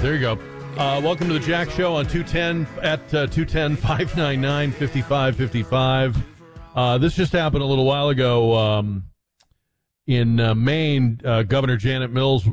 there you go. Welcome to the Jack Show on 210 at 210-599-5555. This just happened a little while ago in Maine. Governor Janet Mills